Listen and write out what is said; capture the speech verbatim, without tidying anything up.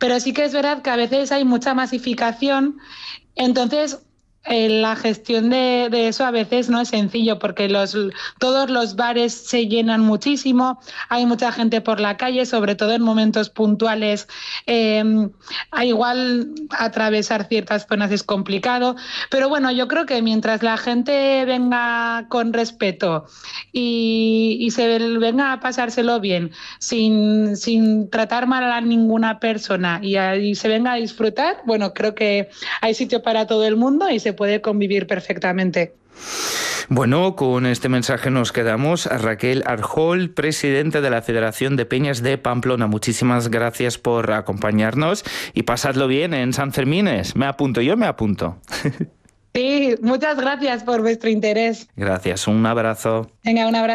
pero sí que es verdad que a veces hay mucha masificación, entonces eh, la gestión de, de eso a veces no es sencillo porque los, todos los bares se llenan muchísimo, hay mucha gente por la calle, sobre todo en momentos puntuales. Eh, igual atravesar ciertas zonas es complicado, pero bueno, yo creo que mientras la gente venga con respeto y, y se venga a pasárselo bien, sin, sin tratar mal a ninguna persona y, a, y se venga a disfrutar, bueno, creo que hay sitio para todo el mundo y se puede convivir perfectamente. Bueno, con este mensaje nos quedamos. Raquel Arjol, presidente de la Federación de Peñas de Pamplona, muchísimas gracias por acompañarnos y pasadlo bien en San Fermines. Me apunto, yo me apunto. Sí, muchas gracias por vuestro interés. Gracias, un abrazo. Venga, un abrazo.